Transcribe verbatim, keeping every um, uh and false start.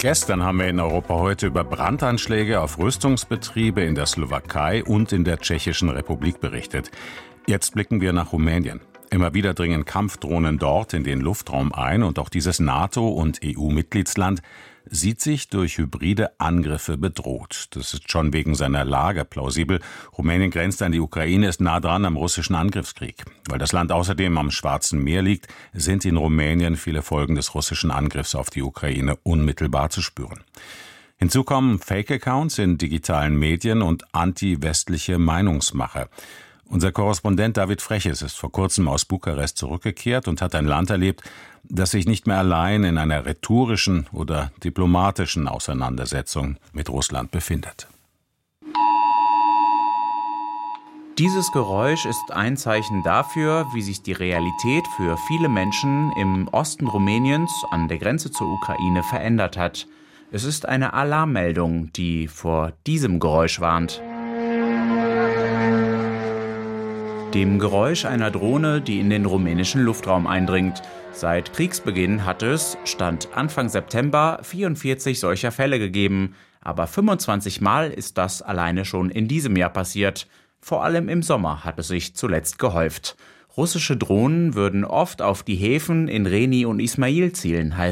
Gestern haben wir in Europa heute über Brandanschläge auf Rüstungsbetriebe in der Slowakei und in der Tschechischen Republik berichtet. Jetzt blicken wir nach Rumänien. Immer wieder dringen Kampfdrohnen dort in den Luftraum ein und auch dieses NATO- und E U-Mitgliedsland sieht sich durch hybride Angriffe bedroht. Das ist schon wegen seiner Lage plausibel. Rumänien grenzt an die Ukraine, ist nah dran am russischen Angriffskrieg. Weil das Land außerdem am Schwarzen Meer liegt, sind in Rumänien viele Folgen des russischen Angriffs auf die Ukraine unmittelbar zu spüren. Hinzu kommen Fake-Accounts in digitalen Medien und anti-westliche Meinungsmache. Unser Korrespondent David Freches ist vor kurzem aus Bukarest zurückgekehrt und hat ein Land erlebt, das sich nicht mehr allein in einer rhetorischen oder diplomatischen Auseinandersetzung mit Russland befindet. Dieses Geräusch ist ein Zeichen dafür, wie sich die Realität für viele Menschen im Osten Rumäniens an der Grenze zur Ukraine verändert hat. Es ist eine Alarmmeldung, die vor diesem Geräusch warnt. Dem Geräusch einer Drohne, die in den rumänischen Luftraum eindringt. Seit Kriegsbeginn hat es, Stand Anfang September, vierundvierzig solcher Fälle gegeben. Aber fünfundzwanzig Mal ist das alleine schon in diesem Jahr passiert. Vor allem im Sommer hat es sich zuletzt gehäuft. Russische Drohnen würden oft auf die Häfen in Reni und Ismail zielen, heißt